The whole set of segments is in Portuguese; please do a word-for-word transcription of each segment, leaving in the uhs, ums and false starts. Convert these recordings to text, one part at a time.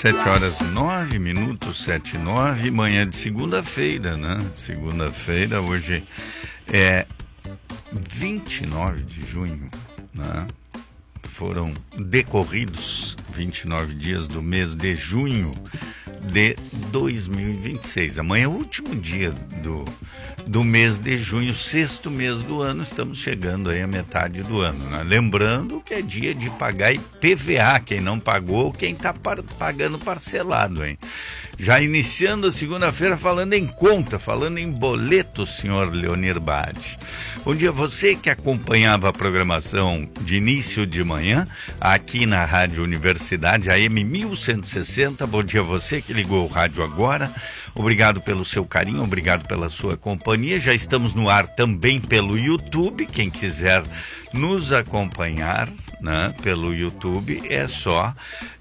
sete horas nove minutos, sete e nove, manhã de segunda-feira, né? Segunda-feira, hoje é vinte e nove de junho, né? Foram decorridos vinte e nove dias do mês de junho de dois mil e vinte e seis. Amanhã é o último dia do, do mês de junho, sexto mês do ano. Estamos chegando aí à metade do ano, né? Lembrando que é dia de pagar I P V A. Quem não pagou, quem está pagando parcelado, hein? Já iniciando a segunda-feira falando em conta, falando em boleto, senhor Leonir Bade. Bom dia, você que acompanhava a programação de início de manhã aqui na Rádio Universidade, A M mil cento e sessenta. Bom dia, você que ligou o rádio agora. Obrigado pelo seu carinho, obrigado pela sua companhia. Já estamos no ar também pelo YouTube. Quem quiser nos acompanhar, né, pelo YouTube, é só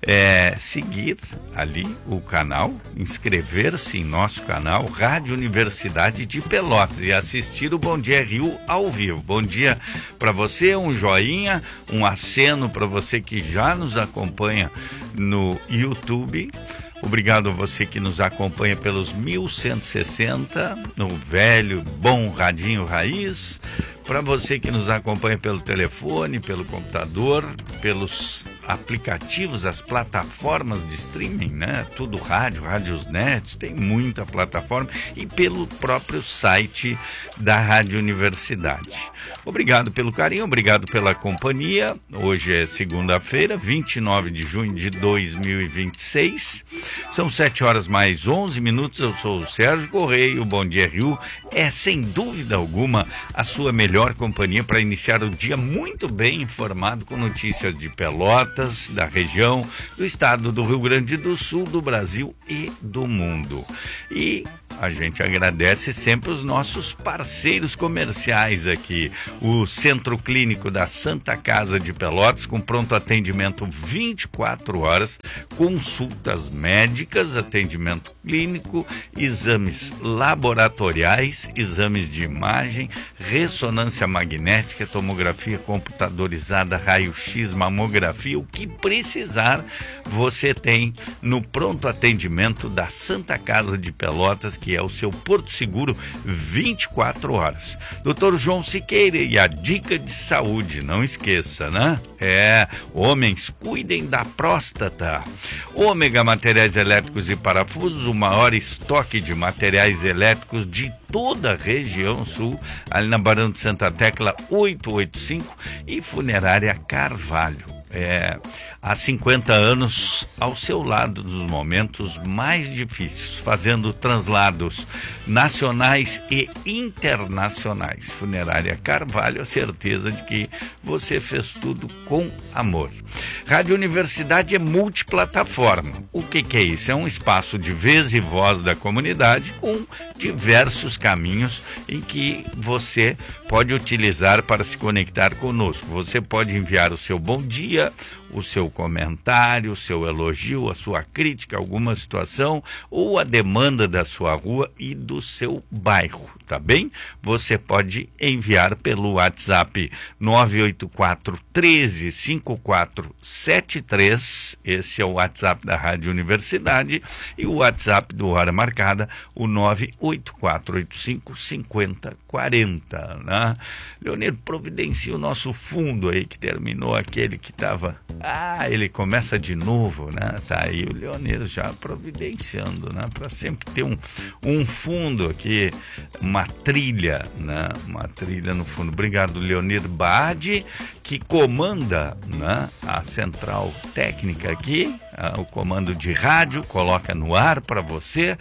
é, seguir ali o canal, inscrever-se em nosso canal Rádio Universidade de Pelotas e assistir o Bom Dia Rio ao vivo. Bom dia para você, um joinha, um aceno para você que já nos acompanha no YouTube. Obrigado a você que nos acompanha pelos mil cento e sessenta, no velho, bom radinho raiz. Para você que nos acompanha pelo telefone, pelo computador, pelos aplicativos, as plataformas de streaming, né? Tudo rádio, Radiosnet, tem muita plataforma, e pelo próprio site da Rádio Universidade. Obrigado pelo carinho, obrigado pela companhia. Hoje é segunda-feira, vinte e nove de junho de dois mil e vinte e seis. São sete horas mais onze minutos. Eu sou o Sérgio Correia. O Bom Dia Rio é, sem dúvida alguma, a sua melhor companhia para iniciar o dia muito bem informado com notícias de Pelotas, da região, do estado do Rio Grande do Sul, do Brasil e do mundo. E a gente agradece sempre os nossos parceiros comerciais aqui. O Centro Clínico da Santa Casa de Pelotas, com pronto atendimento vinte e quatro horas, consultas médicas, atendimento clínico, exames laboratoriais, exames de imagem, ressonância magnética, tomografia computadorizada, raio-x, mamografia, o que precisar você tem no pronto atendimento da Santa Casa de Pelotas, que é o seu Porto Seguro vinte e quatro horas. doutor João Siqueira e a dica de saúde, não esqueça, né? É, homens, cuidem da próstata. Ômega Materiais Elétricos e Parafusos, o maior estoque de materiais elétricos de toda a região sul, ali na Barão de Santa Tecla oitocentos e oitenta e cinco, e Funerária Carvalho. É, há cinquenta anos ao seu lado nos momentos mais difíceis, fazendo translados nacionais e internacionais. Funerária Carvalho, a certeza de que você fez tudo com amor. Rádio Universidade é multiplataforma. O que, que é isso? É um espaço de vez e voz da comunidade com diversos caminhos em que você pode utilizar para se conectar conosco. Você pode enviar o seu bom dia, o seu comentário, o seu elogio, a sua crítica, alguma situação ou a demanda da sua rua e do seu bairro, tá bem? Você pode enviar pelo WhatsApp nove oito quatro, um três, cinco quatro sete três, esse é o WhatsApp da Rádio Universidade, e o WhatsApp do Hora Marcada, o nove oito quatro oito cinco, cinco zero quatro zero, né? Leonir, providencia o nosso fundo aí, que terminou aquele que estava... Ah, ele começa de novo, né? Tá aí o Leonir já providenciando, né? Para sempre ter um, um fundo aqui, uma trilha, né? Uma trilha no fundo. Obrigado, Leonir Bade, que comanda, né, a central técnica aqui, o comando de rádio, coloca no ar para você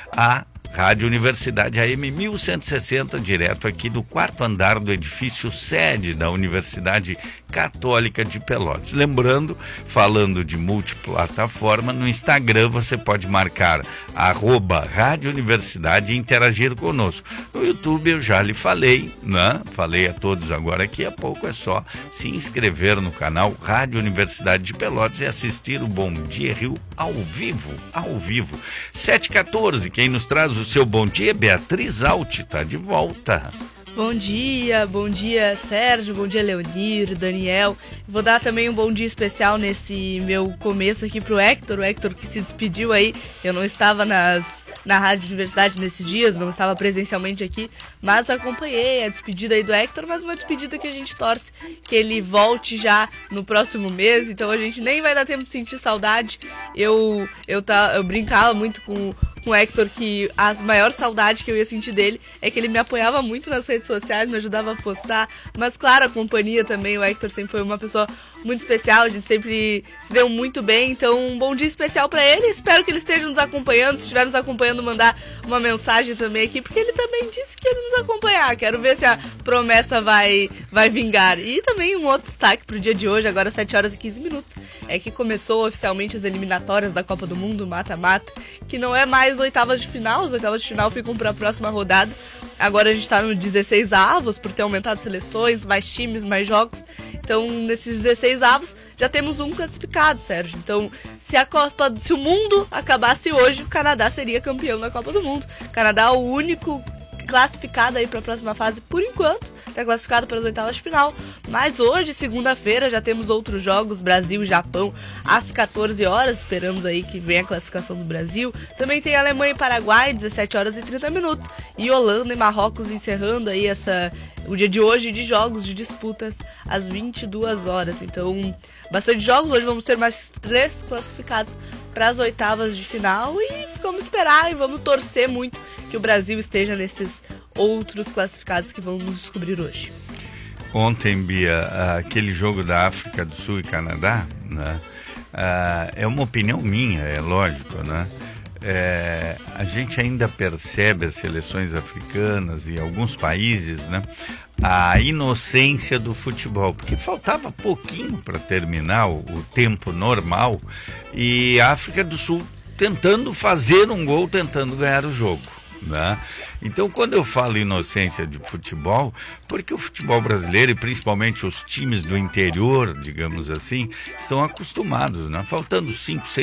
a Rádio Universidade A M mil cento e sessenta, direto aqui do quarto andar do edifício sede da Universidade Católica de Pelotas. Lembrando, falando de multiplataforma, no Instagram você pode marcar arroba Rádio Universidade e interagir conosco. No YouTube eu já lhe falei, né? Falei a todos agora, aqui a pouco é só se inscrever no canal Rádio Universidade de Pelotas e assistir o Bom Dia Rio ao vivo, ao vivo. sete e quatorze, quem nos traz o seu bom dia, Beatriz Alt, está de volta. Bom dia, bom dia Sérgio, bom dia Leonir, Daniel. Vou dar também um bom dia especial nesse meu começo aqui pro Hector, o Hector que se despediu aí. Eu não estava nas, na Rádio Universidade nesses dias, não estava presencialmente aqui, mas acompanhei a despedida aí do Hector, mas uma despedida que a gente torce que ele volte já no próximo mês, então a gente nem vai dar tempo de sentir saudade. Eu, eu, tá, eu brincava muito com com o Hector que a maior saudade que eu ia sentir dele é que ele me apoiava muito nas redes sociais, me ajudava a postar, mas claro, a companhia também, o Hector sempre foi uma pessoa muito especial, a gente sempre se deu muito bem, então um bom dia especial pra ele, espero que ele esteja nos acompanhando, se estiver nos acompanhando, mandar uma mensagem também aqui, porque ele também disse que ia nos acompanhar, quero ver se a promessa vai, vai vingar. E também um outro destaque pro dia de hoje, agora sete horas e quinze minutos, é que começou oficialmente as eliminatórias da Copa do Mundo, mata-mata, que não é mais oitavas de final, as oitavas de final ficam para a próxima rodada. Agora a gente está no dezesseis avos, por ter aumentado seleções, mais times, mais jogos. Então, nesses dezesseis avos, já temos um classificado, Sérgio. Então, se a Copa, se o mundo acabasse hoje, o Canadá seria campeão da Copa do Mundo. O Canadá é o único classificado aí para a próxima fase, por enquanto, está classificado para as oitavas de final, mas hoje, segunda-feira, já temos outros jogos, Brasil e Japão, às quatorze horas, esperamos aí que venha a classificação do Brasil, também tem Alemanha e Paraguai, dezessete horas e trinta minutos, e Holanda e Marrocos encerrando aí essa, o dia de hoje de jogos, de disputas, às vinte e duas horas, então bastante jogos, hoje vamos ter mais três classificados para as oitavas de final e vamos esperar e vamos torcer muito que o Brasil esteja nesses outros classificados que vamos descobrir hoje. Ontem, Bia, aquele jogo da África do Sul e Canadá, né, é uma opinião minha, é lógico, né? É, a gente ainda percebe as seleções africanas e alguns países, né, a inocência do futebol, porque faltava pouquinho para terminar o, o tempo normal e a África do Sul tentando fazer um gol, tentando ganhar o jogo, né? Então, quando eu falo inocência de futebol, porque o futebol brasileiro e principalmente os times do interior, digamos assim, estão acostumados, né? Faltando cinco, seis